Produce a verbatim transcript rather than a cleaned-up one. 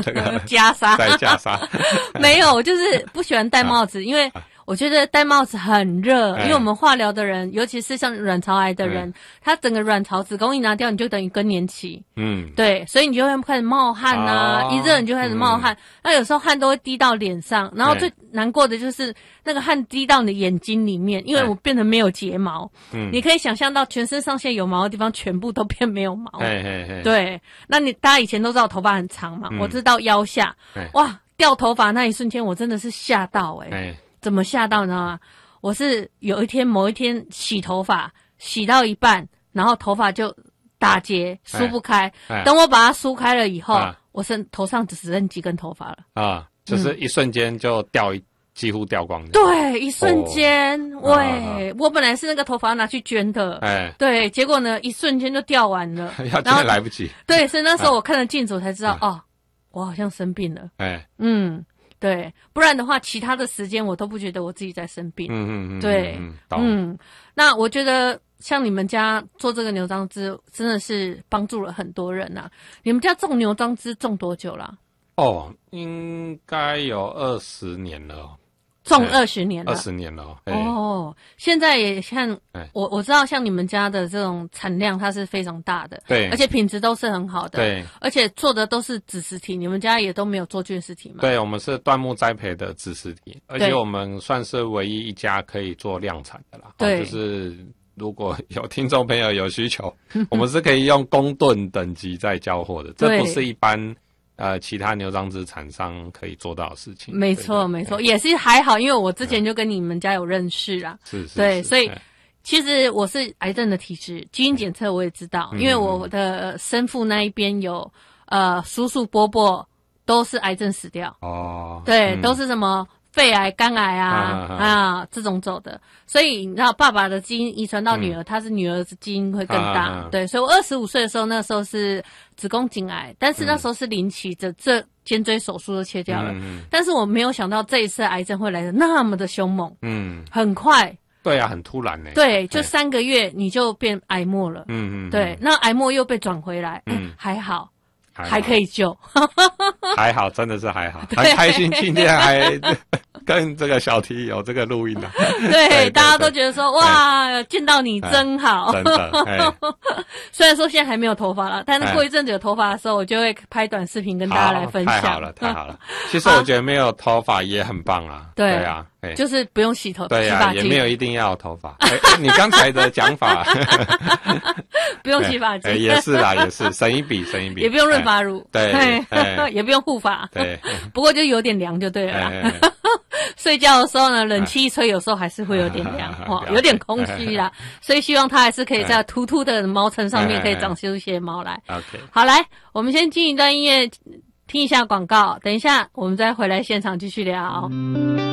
这个袈裟， 戴袈裟。 没有，我就是不喜欢戴帽子，因为我觉得戴帽子很热，因为我们化疗的人，尤其是像卵巢癌的人，他整个卵巢子宫一拿掉，你就等于更年期。嗯，对，所以你就会开始冒汗啊，一热你就开始冒汗，那有时候汗都会滴到脸上，然后最难过的就是那个汗滴到你的眼睛里面，因为我变成没有睫毛。嗯，你可以想象到全身上下有毛的地方全部都变没有毛。 嘿嘿嘿， 对，那你大家以前都知道我头发很长嘛，我是到腰下，哇，掉头发那一瞬间我真的是吓到诶、欸怎么吓到你知道吗？我是有一天某一天洗头发，洗到一半，然后头发就打结梳不开。哎哎、等我把它梳开了以后，啊、我身头上只剩几根头发了。啊， 就是一瞬间就掉一、嗯、几乎掉光的。 对，一瞬间，哦、喂、啊，我本来是那个头发拿去捐的，哎，对，结果呢，一瞬间就掉完了， 要捐来不及。 对，所以那时候我看了镜子，我才知道，啊、哦，我好像生病了。哎，嗯。对，不然的话，其他的时间我都不觉得我自己在生病。嗯嗯嗯，对，嗯，嗯，那我觉得像你们家做这个牛樟芝，真的是帮助了很多人呐、啊。你们家种牛樟芝种多久了？ 哦，应该有二十年了。 种二十年了， 二十年了哦。现在也像我我知道，像你们家的这种产量，它是非常大的， 对， 而且品质都是很好的， 对， 而且做的都是子实体，你们家也都没有做菌实体吗？ 对，我们是椴木栽培的子实体，而且我们算是唯一一家可以做量产的啦。对，就是如果有听众朋友有需求，我们是可以用公吨等级在交货的，这不是一般。呃，其他牛樟芝厂商可以做到的事情， 没错没错，也是还好，因为我之前就跟你们家有认识啦， 是是， 对，所以其实我是癌症的体质，基因检测我也知道，因为我的生父那一边有呃叔叔伯伯都是癌症死掉，哦，对，都是什么肺癌、肝癌啊啊, 啊这种走的，所以你知道爸爸的基因遗传到女儿，他、嗯、是女儿的基因会更大，啊、对，所以我二十五岁的时候，那时候是子宫颈癌，但是那时候是临期的，这肩椎手术都切掉了，嗯、但是我没有想到这一次癌症会来得那么的凶猛，嗯，很快。 对啊，很突然呢。 对，就三个月你就变癌末了，嗯嗯，对，那癌末又被转回来，嗯，还好。还, 还可以救， 还好，真的是还好，很开心今天还跟这个小T有这个录音了、啊。 对, 对，大家都觉得说哇，见到你真好， 真的。 虽然说现在还没有头发了，但是过一阵子有头发的时候，我就会拍短视频跟大家来分享。 太好了，太好了。其实我觉得没有头发也很棒啊。 对, 对啊。 就是不用洗头， 对呀、啊，也没有一定要有头发。欸、你刚才的讲法， 不用洗发精、 欸，也是啦，也是省一笔，省一笔， 也不用润发乳， 对， 欸、也不用护发， 对。 不过就有点凉就对了啦。欸、睡觉的时候呢，冷气一吹，有时候还是会有点凉，哦，有点空虚啦。所以希望它还是可以在秃秃的毛层上面可以长出一些毛来。 OK， 好，来，我们先进一段音乐，听一下广告，等一下我们再回来现场继续聊。